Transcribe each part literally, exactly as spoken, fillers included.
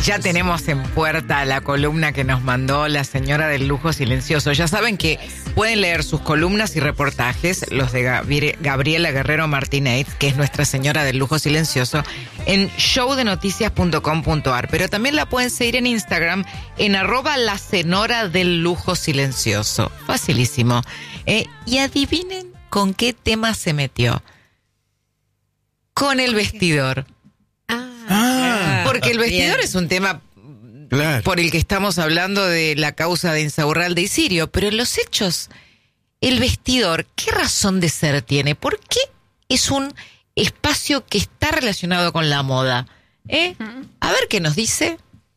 Ya tenemos en puerta la columna que nos mandó la señora del lujo silencioso. Ya saben que pueden leer sus columnas y reportajes, los de Gabri- Gabriela Guerrero Martínez, que es nuestra señora del lujo silencioso, en show de noticias punto com punto a r. Pero también la pueden seguir en Instagram en arroba la señora del lujo silencioso. Facilísimo. Eh, y adivinen con qué tema se metió. Con el vestidor. Ah, Porque el vestidor bien. es un tema Claro. por el que estamos hablando de la causa de Insaurralde y Sirio, pero en los hechos, el vestidor, ¿qué razón de ser tiene? ¿Por qué es un espacio que está relacionado con la moda? ¿Eh? A ver qué nos dice.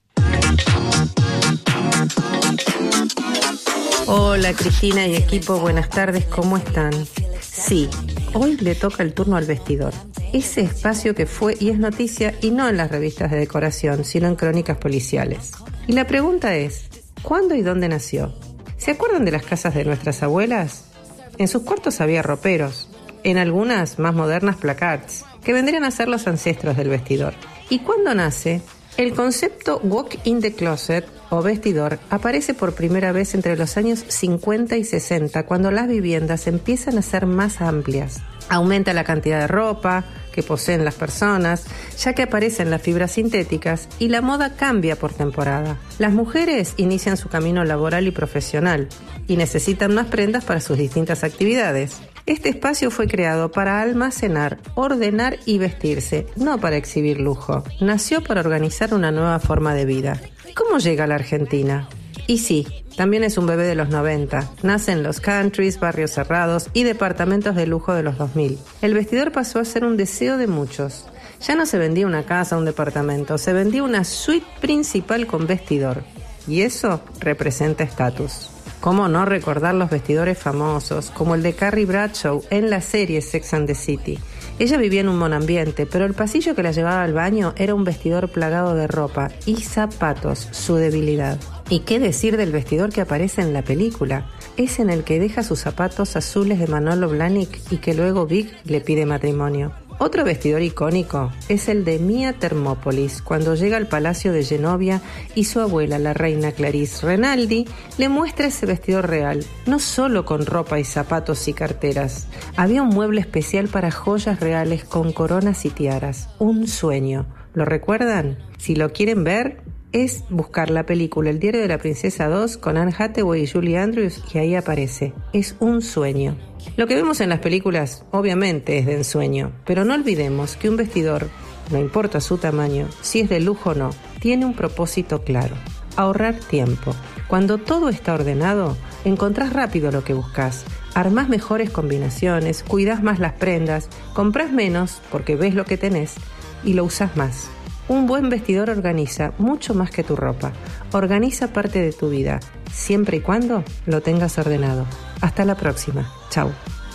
Hola Cristina y equipo, buenas tardes, ¿cómo están? Sí, hoy le toca el turno al vestidor. Ese espacio que fue y es noticia y no en las revistas de decoración, sino en crónicas policiales. Y la pregunta es, ¿cuándo y dónde nació? ¿Se acuerdan de las casas de nuestras abuelas? En sus cuartos había roperos, en algunas más modernas placards, que vendrían a ser los ancestros del vestidor. ¿Y cuándo nace? El concepto walk in the closet o vestidor aparece por primera vez entre los años cincuenta y sesenta, cuando las viviendas empiezan a ser más amplias. Aumenta la cantidad de ropa que poseen las personas, ya que aparecen las fibras sintéticas y la moda cambia por temporada. Las mujeres inician su camino laboral y profesional y necesitan más prendas para sus distintas actividades. Este espacio fue creado para almacenar, ordenar y vestirse, no para exhibir lujo. Nació para organizar una nueva forma de vida. ¿Cómo llega a la Argentina? Y sí, también es un bebé de los noventa. Nace en los countries, barrios cerrados y departamentos de lujo de los dos mil. El vestidor pasó a ser un deseo de muchos. Ya no se vendía una casa o un departamento, se vendía una suite principal con vestidor. Y eso representa estatus. ¿Cómo no recordar los vestidores famosos, como el de Carrie Bradshaw en la serie Sex and the City? Ella vivía en un monoambiente, pero el pasillo que la llevaba al baño era un vestidor plagado de ropa y zapatos, su debilidad. ¿Y qué decir del vestidor que aparece en la película? Es en el que deja sus zapatos azules de Manolo Blahnik y que luego Vic le pide matrimonio. Otro vestidor icónico es el de Mia Thermopolis, cuando llega al palacio de Genovia y su abuela, la reina Clarice Renaldi, le muestra ese vestidor real, no solo con ropa y zapatos y carteras. Había un mueble especial para joyas reales con coronas y tiaras. Un sueño. ¿Lo recuerdan? Si lo quieren ver, es buscar la película El diario de la princesa dos con Anne Hathaway y Julie Andrews y ahí aparece. Es un sueño. Lo que vemos en las películas obviamente es de ensueño, pero no olvidemos que un vestidor, no importa su tamaño, si es de lujo o no, tiene un propósito claro: ahorrar tiempo. Cuando todo está ordenado, encontrás rápido lo que buscas, armás mejores combinaciones, cuidás más las prendas, comprás menos porque ves lo que tenés y lo usás más. Un buen vestidor organiza mucho más que tu ropa. Organiza parte de tu vida, siempre y cuando lo tengas ordenado. Hasta la próxima. Chau.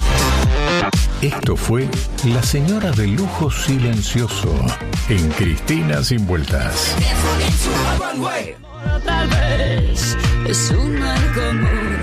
Esto fue La Señora del Lujo Silencioso en Cristina Sin Vueltas. Tal vez es un mal común.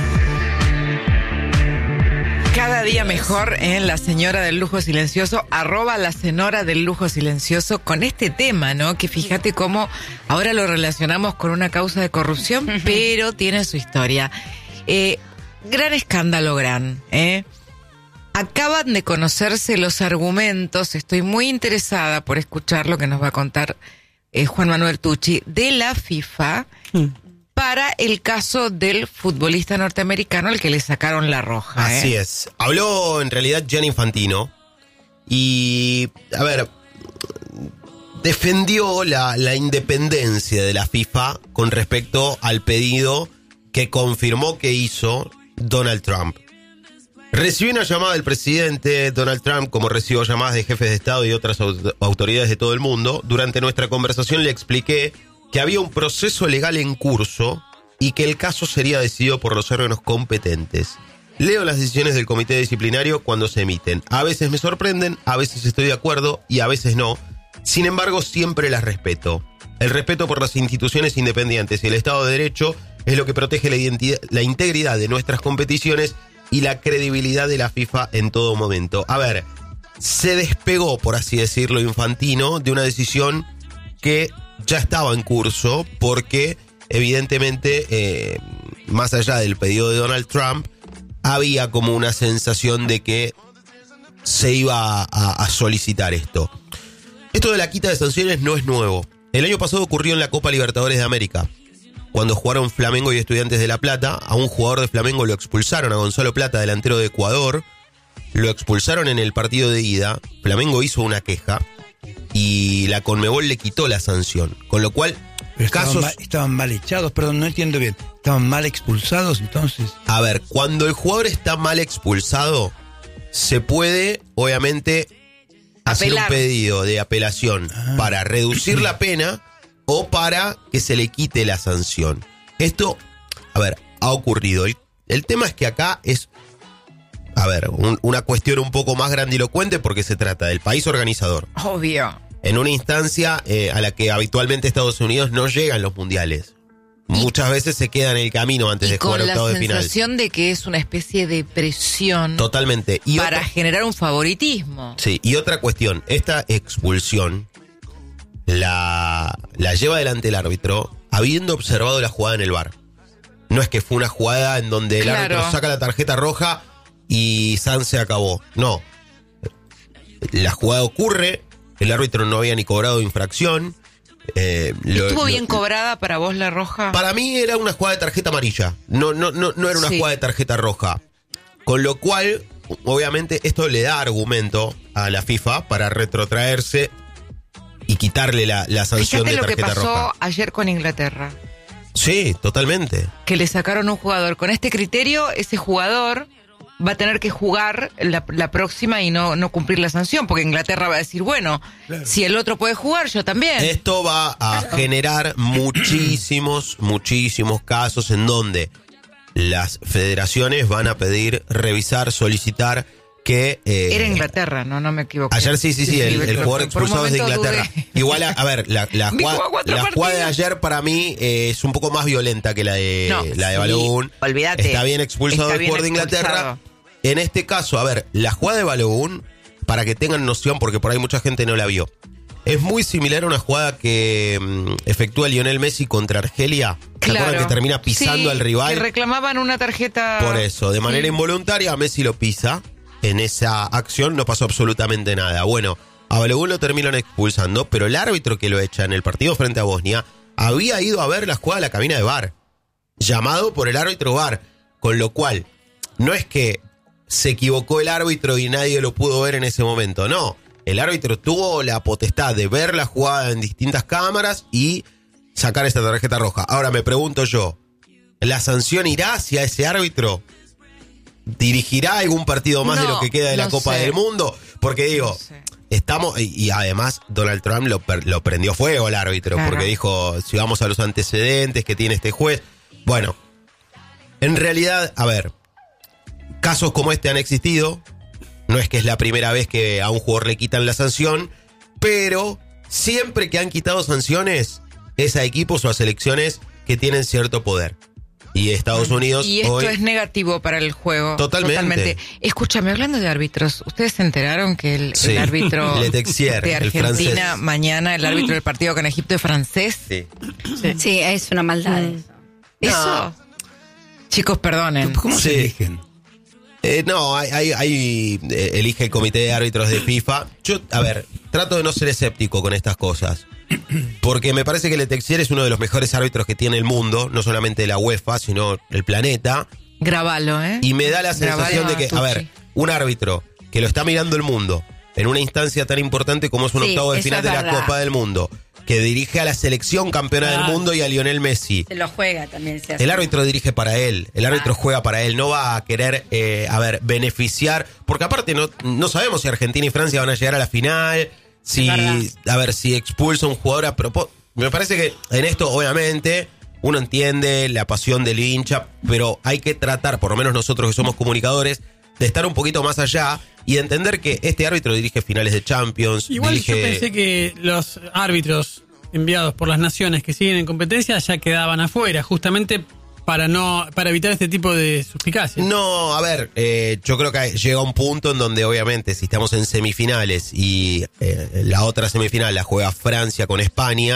Cada día mejor en La Señora del Lujo Silencioso, arroba La Señora del Lujo Silencioso, con este tema, ¿no? Que fíjate cómo ahora lo relacionamos con una causa de corrupción, pero tiene su historia. Eh, gran escándalo, gran, ¿eh? Acaban de conocerse los argumentos, estoy muy interesada por escuchar lo que nos va a contar eh, Juan Manuel Tucci, de la FIFA, mm. para el caso del futbolista norteamericano al que le sacaron la roja. Así ¿eh? es. Habló en realidad Gianni Infantino y, a ver, defendió la, la independencia de la FIFA con respecto al pedido que confirmó que hizo Donald Trump. Recibí una llamada del presidente Donald Trump, como recibo llamadas de jefes de Estado y otras autoridades de todo el mundo. Durante nuestra conversación le expliqué que había un proceso legal en curso y que el caso sería decidido por los órganos competentes. Leo las decisiones del comité disciplinario cuando se emiten. A veces me sorprenden, a veces estoy de acuerdo y a veces no. Sin embargo, siempre las respeto. El respeto por las instituciones independientes y el Estado de Derecho es lo que protege la, identidad, la integridad de nuestras competiciones y la credibilidad de la FIFA en todo momento. A ver, se despegó, por así decirlo, Infantino, de una decisión que ya estaba en curso porque evidentemente, eh, más allá del pedido de Donald Trump, había como una sensación de que se iba a, a solicitar esto. Esto de la quita de sanciones no es nuevo. El año pasado ocurrió en la Copa Libertadores de América. Cuando jugaron Flamengo y Estudiantes de La Plata, a un jugador de Flamengo lo expulsaron, a Gonzalo Plata, delantero de Ecuador. Lo expulsaron en el partido de ida. Flamengo hizo una queja y la Conmebol le quitó la sanción. Con lo cual, Pero estaban, casos... mal, estaban mal echados, perdón, no entiendo bien. ¿Estaban mal expulsados entonces? A ver, cuando el jugador está mal expulsado, se puede, obviamente, hacer Apelar. un pedido de apelación Ah. para reducir la pena o para que se le quite la sanción. Esto, a ver, ha ocurrido. El, el tema es que acá es, a ver, un, una cuestión un poco más grandilocuente porque se trata del país organizador. Obvio. En una instancia eh, a la que habitualmente Estados Unidos no llega en los mundiales. Muchas veces se queda en el camino antes Y de jugar con la octavos de final. sensación de que es una especie de presión Totalmente. Y para otra- generar un favoritismo. Sí, y otra cuestión, esta expulsión la, la lleva adelante el árbitro habiendo observado la jugada en el V A R. No es que fue una jugada en donde el Claro. árbitro saca la tarjeta roja y San se acabó. No. La jugada ocurre, el árbitro no había ni cobrado infracción. Eh, lo- ¿Estuvo lo- bien cobrada para vos la roja? Para mí era una jugada de tarjeta amarilla. No, no, no, no era una Sí. jugada de tarjeta roja. Con lo cual, obviamente, esto le da argumento a la FIFA para retrotraerse y quitarle la, la sanción Fíjate de lo que tarjeta pasó roja. ayer con Inglaterra. Sí, totalmente. Que le sacaron un jugador. Con este criterio, ese jugador va a tener que jugar la, la próxima y no, no cumplir la sanción, porque Inglaterra va a decir, bueno, Claro. si el otro puede jugar, yo también. Esto va a generar muchísimos, muchísimos casos en donde las federaciones van a pedir, revisar, solicitar que... eh, Era Inglaterra, no, no me equivoco. Ayer sí, sí, sí, el, el jugador expulsado es de Inglaterra. Igual Igual, a, a ver, la, la, Me jugada, jugó cuatro la jugada de partidos. ayer para mí eh, es un poco más violenta que la de No, la de sí, Balogun. olvídate. Está bien expulsado Está el bien jugador de Inglaterra. expulsado. En este caso, a ver, la jugada de Balogun, para que tengan noción, porque por ahí mucha gente no la vio, es muy similar a una jugada que mm, efectúa Lionel Messi contra Argelia. ¿Se acuerdan que termina pisando Sí, al rival? Que reclamaban una tarjeta. Por eso, de manera Sí. involuntaria, Messi lo pisa. En esa acción no pasó absolutamente nada. Bueno, a Balogun lo terminan expulsando, pero el árbitro que lo echa en el partido frente a Bosnia había ido a ver la jugada de la cabina de V A R, llamado por el árbitro V A R, con lo cual no es que se equivocó el árbitro y nadie lo pudo ver en ese momento, no. El árbitro tuvo la potestad de ver la jugada en distintas cámaras y sacar esta tarjeta roja. Ahora me pregunto yo, ¿la sanción irá hacia ese árbitro? ¿Dirigirá algún partido más No, de lo que queda de la no Copa sé. del Mundo? Porque digo, No sé. estamos, y, y además Donald Trump lo, per- lo prendió fuego al árbitro, Claro. porque dijo, si vamos a los antecedentes que tiene este juez. Bueno, en realidad, a ver, casos como este han existido. No es que es la primera vez que a un jugador le quitan la sanción, pero siempre que han quitado sanciones es a equipos o a selecciones que tienen cierto poder. Y Estados Unidos Y esto hoy... es negativo para el juego. Totalmente. Escúchame, hablando de árbitros, ¿ustedes se enteraron que el, Sí. el árbitro Le Texier, de el Argentina, francés. mañana, el árbitro del partido con Egipto es francés? Sí. Sí, es una maldad eso. Eso. Chicos, perdonen. ¿Cómo Sí. se eligen? Eh, no, hay, hay, hay, eh, elige el comité de árbitros de FIFA. Yo, a ver, trato de no ser escéptico con estas cosas. Porque me parece que Le Texier es uno de los mejores árbitros que tiene el mundo, no solamente la UEFA, sino el planeta. Grabalo, ¿eh? Y me da la sensación Grabalo de que, a Tucci. ver, un árbitro que lo está mirando el mundo en una instancia tan importante como es un Sí, octavo de eso final es de la verdad. Copa del Mundo, que dirige a la selección campeona del Claro. mundo y a Lionel Messi. Se lo juega también. Se hace. El árbitro dirige para él, el árbitro juega para él, no va a querer, eh, a ver, beneficiar, porque aparte no, no sabemos si Argentina y Francia van a llegar a la final, si, Es verdad. a ver, si expulsa un jugador a propósito. Me parece que en esto, obviamente, uno entiende la pasión del hincha, pero hay que tratar, por lo menos nosotros que somos comunicadores, de estar un poquito más allá y de entender que este árbitro dirige finales de Champions. Igual dirige... yo pensé que los árbitros enviados por las naciones que siguen en competencia ya quedaban afuera, justamente para no para evitar este tipo de suspicacias. No, a ver, eh, yo creo que llega un punto en donde obviamente si estamos en semifinales y eh, la otra semifinal la juega Francia con España,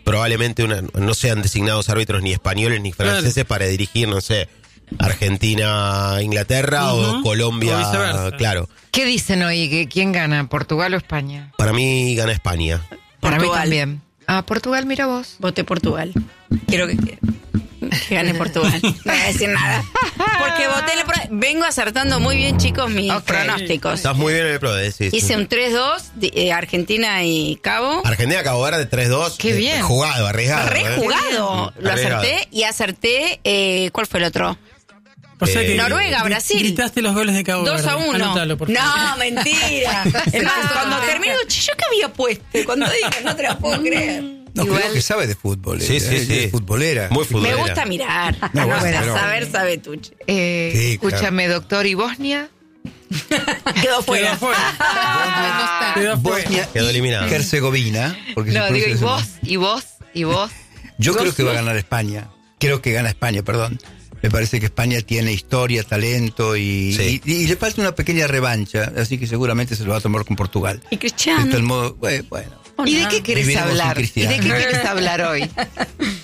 probablemente una, no sean designados árbitros ni españoles ni franceses Claro. para dirigir, no sé, Argentina, Inglaterra Ujú. o Colombia, O viceversa. claro. ¿Qué dicen hoy? ¿Que ¿Quién gana? ¿Portugal o España? Para mí gana España. Para mí Portugal. también. Ah, Portugal, mira vos. Voté Portugal. Quiero que, que gane Portugal. No voy a decir nada. Porque voté la pro- vengo acertando muy bien, chicos, mis Ok. pronósticos. Estás muy bien en el pro, eh, sí, sí. Hice un tres dos, de- eh, Argentina y Cabo. Argentina Cabo Verde tres dos. Qué eh, bien. Jugado, arriesgado. Re eh. jugado. Lo Arriesgado. acerté y acerté. Eh, ¿Cuál fue el otro? O sea Eh, que Noruega, gri- Brasil. Gritaste los goles de Cabo dos Verde. a uno. Anótalo, por favor. No, mentira. Es más, cuando termino, che, yo que había puesto. Cuando dije, no te lo puedo creer. No, Igual- creo que sabe de fútbol. Sí, ella, sí, ella sí. es futbolera. Muy Me futbolera. gusta mirar. No, No, bueno, para pero- saber, sabe Tuche. Eh, Sí, escúchame, doctor, ¿y Bosnia? Quedó fuera. Quedó fuera. Quedó fuera. Bosnia Quedó eliminada. y Herzegovina. Porque se No, digo, pronuncia ¿y ese vos? nombre. ¿Y vos? ¿Y vos? Yo ¿Vos creo que va a sí? ganar España. Creo que gana España, perdón. Me parece que España tiene historia, talento y, Sí. y, y le falta una pequeña revancha, así que seguramente se lo va a tomar con Portugal. Y De Cristiano. tal modo, bueno, bueno. ¿Y de qué querés Viviremos sin hablar? ¿Y de qué Cristiano. querés hablar hoy?